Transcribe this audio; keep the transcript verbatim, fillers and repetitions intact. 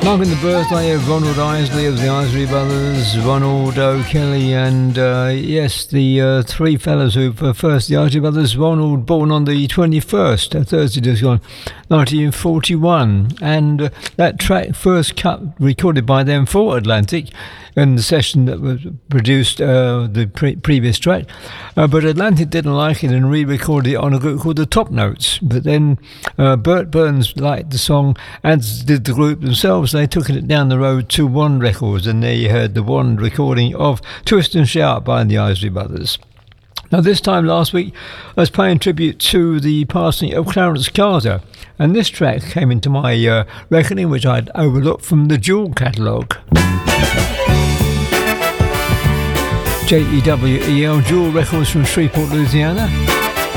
Marking the birthday of Ronald Isley of the Isley Brothers, Ronald O'Kelly, and uh, yes, the uh, three fellas who uh, first the Isley Brothers. Ronald born on the twenty-first, uh, Thursday just gone, nineteen forty-one, and uh, that track first cut recorded by them for Atlantic in the session that was produced uh, the pre- previous track, uh, but Atlantic didn't like it and re-recorded it on a group called the Top Notes. But then uh, Bert Burns liked the song, as did the group themselves. They took it down the road to Wand Records, and there you heard the Wand recording of Twist and Shout by the Isley Brothers. Now, this time last week, I was paying tribute to the passing of Clarence Carter, and this track came into my uh, reckoning, which I'd overlooked from the Jewel catalogue. J E W E L, Jewel Records from Shreveport, Louisiana.